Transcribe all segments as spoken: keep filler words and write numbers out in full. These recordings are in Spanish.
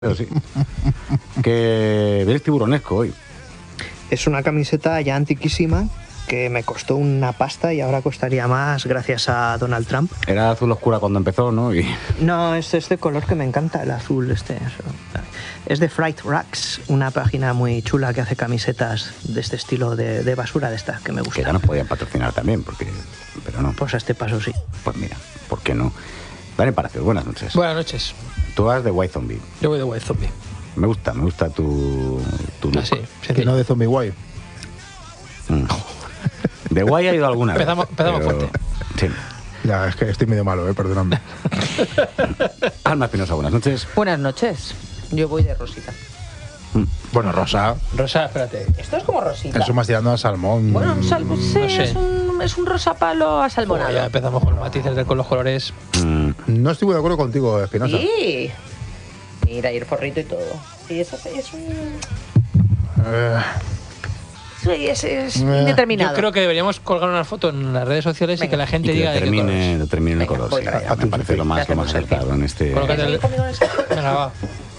Pero sí. Que eres tiburonesco hoy. Es una camiseta ya antiquísima que me costó una pasta y ahora costaría más gracias a Donald Trump. Era azul oscura cuando empezó, ¿no? Y... No, es este color que me encanta, el azul este. Es de Fright Racks, una página muy chula que hace camisetas de este estilo de, de basura de estas que me gusta. Que ya nos podían patrocinar también, porque... pero no. Pues a este paso sí. Pues mira, ¿por qué no? Dani Palacios, buenas noches. Buenas noches. Tú vas de White Zombie. Yo voy de White Zombie. Me gusta, me gusta tu, tu look. Ah, sí, que no de Zombie Guay. Mm. De guay ha ido alguna vez. Empezamos, empezamos pero... fuerte. Sí. Ya, es que estoy medio malo, eh, perdóname. Alma Espinosa, buenas noches. Buenas noches. Yo voy de rosita. Mm. Bueno, rosa. Rosa, espérate. Esto es como rosita. Eso más tirando a salmón. Bueno, un sal- sí, No sé. es, un, es un rosa palo asalmonado. Bueno, ya empezamos con los matices de con los colores. Mm. No estoy muy de acuerdo contigo, Espinosa. Sí. Mira, y el forrito y todo. Sí, eso es un... Eh, Sí, es, es Eh, indeterminado. Yo creo que deberíamos colgar una foto en las redes sociales Venga. y que la Y gente que diga de qué color determine, es. determine el Venga, color. voy Sí, para allá. me parece lo más, lo más Hacemos selfie. acertado en este... Colócate ¿Quieres el- venir conmigo en el selfie? Venga, va.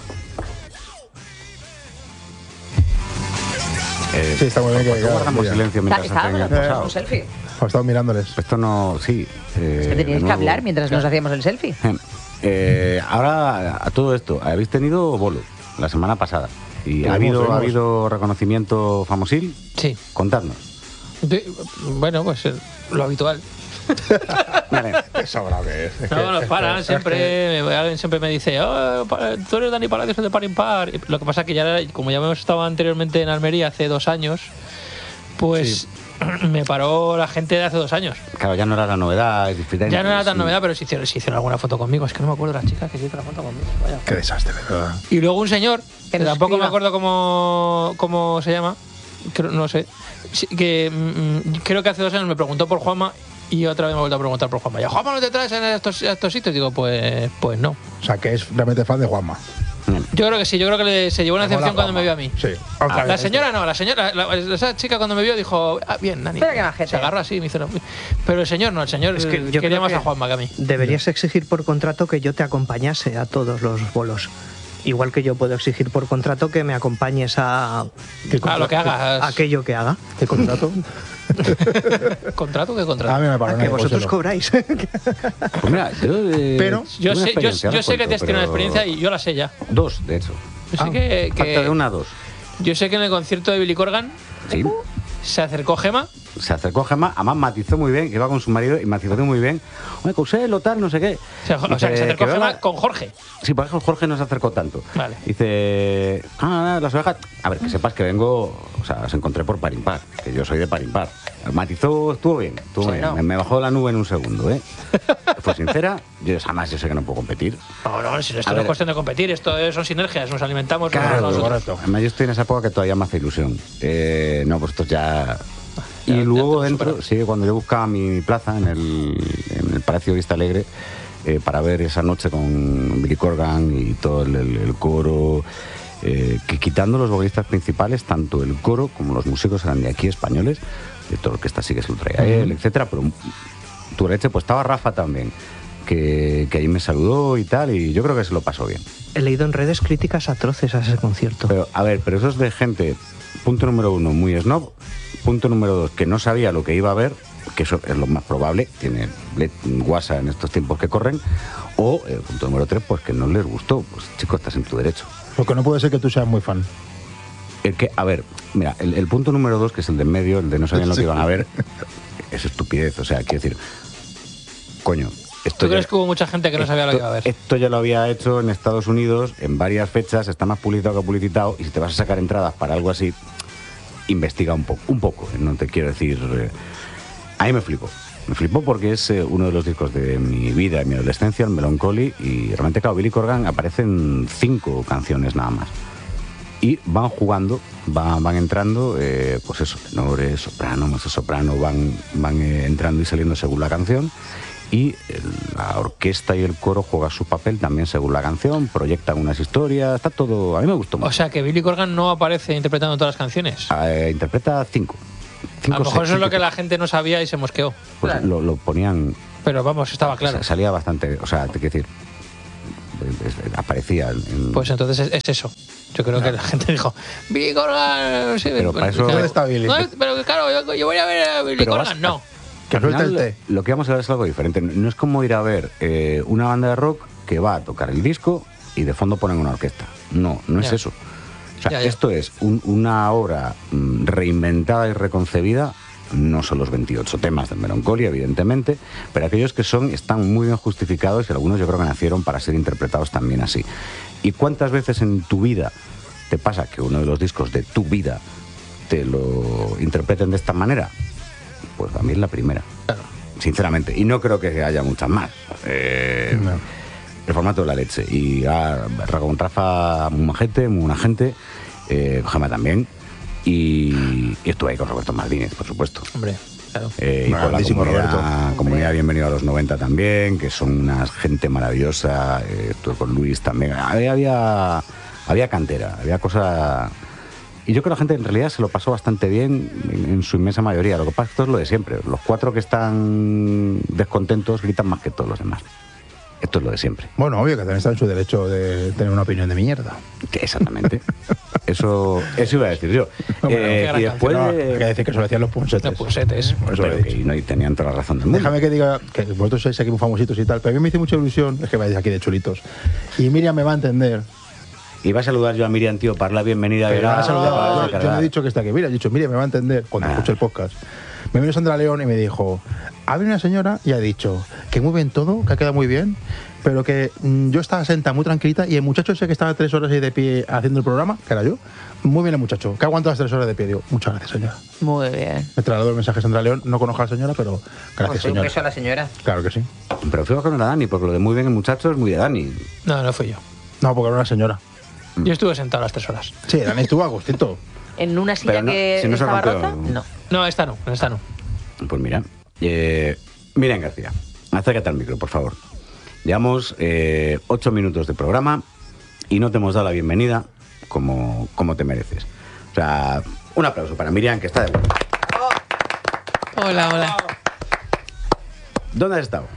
Eh, Sí, está muy bien que- ¿por qué que- guardamos que- silencio Está, mientras estábamos hacen el haciendo posado? un selfie. he estado mirándoles. Esto no... Sí. eh, Es que de teníais que nuevo. hablar mientras nos hacíamos el selfie. Eh, eh, ahora, a todo esto, habéis tenido bolo la semana pasada. ¿Y ha Tuvimos, habido, ha tuvimos. habido reconocimiento famosil? Sí. Contadnos. De- bueno, pues eh, lo habitual. Vale. Qué sobrado que es. Es que- No, nos es paran, que- es siempre, me- alguien siempre me dice, oh, pa- tú eres Dani Palacios de Par Impar. Y lo que pasa es que ya, era- como ya hemos estado anteriormente en Almería hace dos años, pues me paró la gente de hace dos años. Claro, ya no era la novedad. es diferente. Ya no era tan Sí. novedad, pero sí hicieron, sí hicieron alguna foto conmigo. Es que no me acuerdo de las chicas que sí hicieron la foto conmigo. Vaya. Qué desastre, de verdad. Y luego un señor, que nos tampoco escriba. me acuerdo cómo, cómo se llama, creo- no sé, sí, que mm, creo que hace dos años me preguntó por Juanma y otra vez me ha vuelto a preguntar por Juanma. ¿Y a Juanma no te traes en estos, a estos sitios? Digo, pues, pues no. O sea, que es realmente fan de Juanma. Yo creo que sí, yo creo que le- se llevó una Me mola decepción cuando me vio a Juanma. mí. Sí. Ah, Otra la vez. señora no, la señora, la- esa chica cuando me vio dijo, ah, bien, Dani. Espera que majete. Se agarró así, me hizo. Pero el señor no, el señor Es que yo quería creo más que a Juanma que a mí. Deberías exigir por contrato que yo te acompañase a todos los bolos. Igual que yo puedo exigir por contrato que me acompañes a, ¿Qué A lo que contra- hagas. a aquello que haga. ¿Qué contrato? ¿Contrato qué A contrato? mí me paró. A que vosotros cobráis. Pues mira, yo, eh, Pero- Yo una sé, yo, experiencia, yo ahora sé que cuento, tienes tiene una pero- experiencia y yo la sé ya. Dos, de hecho. Yo sé Ah, que, que- Falta de una a dos. yo sé que en el concierto de Billy Corgan Sí. se acercó Gema. Se acercó Gemma, además matizó muy bien, que iba con su marido y matizó muy bien. Oye, Couselo, tal, no sé qué. O sea, o sea, que se Dice, acercó que Gema vea- con Jorge. Sí, por ejemplo, Jorge no se acercó tanto. Vale. Dice, ah, las ovejas. A ver, que sepas que vengo, o sea, os encontré por par impar, que yo soy de par impar. Matizó, estuvo bien, estuvo Sí, bien. no. Me, me bajó la nube en un segundo, ¿eh? Fue sincera, yo además yo sé que no puedo competir. No, no, si esto A no ver. es cuestión de competir, esto es- son sinergias, nos alimentamos unos Claro, a los otros. correcto. Además, yo estoy en esa época que todavía me hace ilusión. Eh, no, pues esto ya. Ya- Y ya luego te lo dentro, superas. sí, cuando yo buscaba mi plaza en el, en el Palacio Vista Alegre eh, para ver esa noche con Billy Corgan y todo el, el- el coro, eh, que quitando los vocalistas principales, tanto el coro como los músicos eran de aquí españoles, de toda orquesta sí que se lo traía él, etcétera, pero tu leche, pues estaba Rafa también, que, que ahí me saludó y tal, y yo creo que se lo pasó bien. He leído en redes críticas atroces a ese concierto. Pero, a ver, pero eso es de gente, punto número uno, muy snob, punto número dos, que no sabía lo que iba a ver, que eso es lo más probable, tiene le- guasa en estos tiempos que corren, o, eh, punto número tres, pues que no les gustó. Pues chico, estás en tu derecho. Porque no puede ser que tú seas muy fan. El que, a ver, mira, el, el punto número dos, que es el de en medio, el de no sabían lo que Sí. iban a ver, es estupidez, o sea, quiero decir, coño, esto ¿Tú ya- crees que hubo mucha gente que no sabía lo que iba a ver? Esto ya lo había hecho en Estados Unidos en varias fechas, está más publicitado que publicitado, y si te vas a sacar entradas para algo así, investiga un poco, un poco, ¿eh? No te quiero decir... eh, a mí me flipó, me flipó porque es eh, uno de los discos de mi vida, de mi adolescencia, el Melancholy, y realmente, claro, Billy Corgan aparecen cinco canciones nada más. Y van jugando, van, van entrando, eh, pues eso, tenores, soprano, mezzo soprano, van, van eh, entrando y saliendo según la canción. Y el- la orquesta y el coro juegan su papel también según la canción, proyectan unas historias, está todo... A mí me gustó mucho. O sea, que Billy Corgan no aparece interpretando todas las canciones. Eh, interpreta cinco. cinco A lo mejor eso es lo que seis, la gente no sabía y se mosqueó. pues Claro. lo, lo ponían... Pero vamos, estaba claro. Salía bastante... O sea, te quiero decir... aparecía. En... Pues entonces es, es eso. Yo creo no. que la gente dijo, Billy Corgan... Sí, pero para eso... ¿Dónde está Billy? No, pero claro, yo, yo voy a ver a Billy pero Corgan, vas, no. Que al final, lo que vamos a ver es algo diferente. No es como ir a ver eh, una banda de rock que va a tocar el disco y de fondo ponen una orquesta. No, no es ya. eso. O sea, ya, ya. esto es un, una obra mm, reinventada y reconcebida. No son los veintiocho temas de Melancholia, evidentemente, pero aquellos que son están muy bien justificados y algunos yo creo que nacieron para ser interpretados también así. ¿Y cuántas veces en tu vida te pasa que uno de los discos de tu vida te lo interpreten de esta manera? Pues a mí es la primera, claro. Sinceramente. Y no creo que haya muchas más. Eh, no. El formato de la leche. Y a Rafa, Rafa muy majete, muy buena gente, eh, Gemma también. Y, y estuve ahí con Roberto Martínez, por supuesto. Hombre, claro. Eh, y con la comunidad, comunidad Bienvenido a los noventa también, que son una gente maravillosa. Eh, estuve con Luis también. Había, había, había cantera, había cosas... Y yo creo que la gente en realidad se lo pasó bastante bien en, en su inmensa mayoría. Lo que pasa es que esto es lo de siempre. Los cuatro que están descontentos gritan más que todos los demás. Esto es lo de siempre. Bueno, obvio que también está en su derecho de tener una opinión de mierda. Exactamente. Eso, eso iba a decir yo. No, eh, y después no, de... hay que decir que eso lo decían los punsetes. Los punsetes. Eso pero que no, y tenían toda la razón del mundo. Déjame que diga que vosotros sois aquí muy famositos y tal, pero a mí me hizo mucha ilusión, es que vais aquí de chulitos. Y Miriam me va a entender. Iba a saludar yo a Miriam, tío, para la bienvenida. Pero a saludar, yo, yo no he dicho que está aquí. Mira, he dicho, Miriam me va a entender cuando ah. escuche el podcast. Me vino Sandra León y me dijo, ha venido una señora y ha dicho que muy bien todo, que ha quedado muy bien, pero que mmm, yo estaba sentada muy tranquilita y el muchacho ese que estaba tres horas ahí de pie haciendo el programa, que era yo, muy bien el muchacho, que aguantó las tres horas de pie. Digo, muchas gracias, señora. Muy bien. Me trasladó el mensaje a Sandra León, no conozco a la señora, pero gracias, señora. Un beso a la señora. Claro que sí. Pero fíjate que no era Dani, porque lo de muy bien el muchacho es muy de Dani. No, no fui yo. No, porque era una señora. Yo estuve sentado las tres horas. Sí, Dani estuvo a gustito. ¿En una silla no, que si no estaba rota? No. No, esta no, esta no. Pues mira, eh, Miriam García, acércate al micro, por favor. Llevamos eh, ocho minutos de programa y no te hemos dado la bienvenida como, como te mereces. O sea, un aplauso para Miriam, que está de vuelta. Hola, hola. ¿Dónde has estado?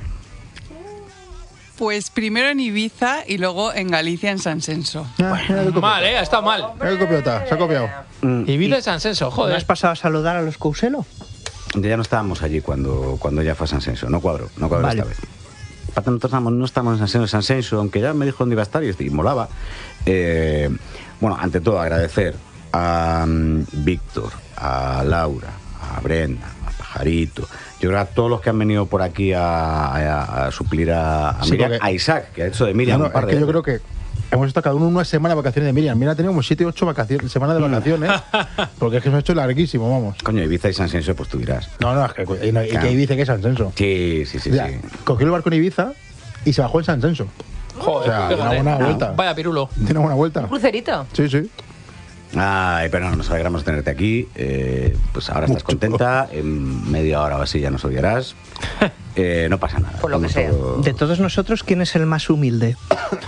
Pues primero en Ibiza y luego en Galicia, en San Senso. Ah, mal, ¿eh? Ha estado mal. ¿Qué copiota? Se ha copiado. Mm. Ibiza y San Senso, joder. ¿No has pasado a saludar a los Couselo? Ya no estábamos allí cuando, cuando ya fue a San Senso. No cuadro, no cuadro vale. esta vez. Nosotros no estamos en San Senso, San Senso, aunque ya me dijo dónde iba a estar y, y molaba. Eh, bueno, ante todo agradecer a um, Víctor, a Laura, a Brenda, a Pajarito. Yo creo a todos los que han venido por aquí a, a, a suplir a, a sí, Miriam, porque... a Isaac, que ha hecho de Miriam no, no, un par es de... que yo creo que hemos estado cada uno una semana de vacaciones de Miriam. Mira, tenemos como siete, ocho vacaciones, semanas de vacaciones, porque es que se ha hecho larguísimo, vamos. Coño, Ibiza y San Senso, pues tú dirás. No, no, es que, y, no, y claro. que Ibiza que es San Senso. Sí, sí, sí, ya, sí. Cogió el barco en Ibiza y se bajó en San Senso. Joder, o sea, de una buena no. vuelta. Vaya pirulo. De una buena vuelta. ¿Un crucerito? Sí, sí. Ay, pero no, nos alegramos de tenerte aquí. Eh, pues ahora estás contenta. En media hora o así ya nos odiarás. Eh, no pasa nada. Por lo que sea. Todo... De todos nosotros, ¿quién es el más humilde?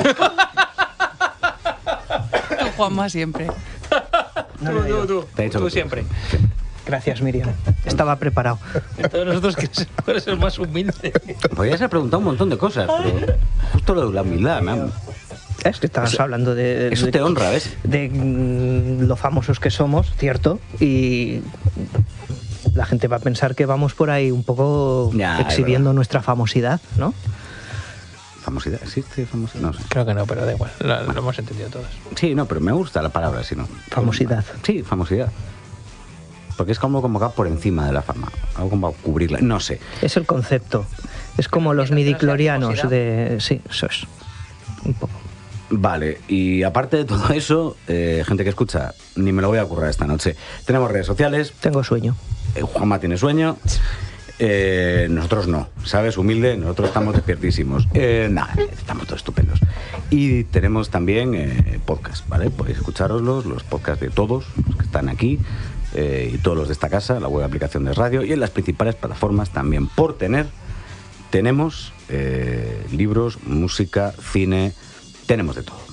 Tú, Juanma, siempre. No, no, tú, tú, tú, tú, tú siempre. Sí. Gracias, Miriam. Estaba preparado. De todos nosotros, ¿quién es el más humilde? Podrías haber preguntado un montón de cosas, pero justo lo de la humildad, man. Es que estabas eso, hablando de... Eso de, te honra, ¿ves? De, de lo famosos que somos, ¿cierto? Y la gente va a pensar que vamos por ahí un poco ya, exhibiendo nuestra famosidad, ¿no? ¿Famosidad? ¿Existe famosidad? No sé. Creo que no, pero da igual. Lo, bueno. lo hemos entendido todos. Sí, no, pero me gusta la palabra, si no. Famosidad. Sí, famosidad. Porque es como, como que va por encima de la fama. Algo como cubrirla. No sé. Es el concepto. Es como los midichlorianos de... Sí, eso es. Un poco. Vale, y aparte de todo eso, eh, gente que escucha, ni me lo voy a currar esta noche. Tenemos redes sociales. Tengo sueño. Eh, Juanma tiene sueño. Eh, nosotros no, ¿sabes? Humilde, nosotros estamos despiertísimos. Eh, nada, estamos todos estupendos. Y tenemos también eh, podcast, ¿vale? Podéis escucharoslos, los podcasts de todos los que están aquí eh, y todos los de esta casa, la web aplicación de radio y en las principales plataformas también. Por tener, tenemos eh, libros, música, cine. Tenemos de todo.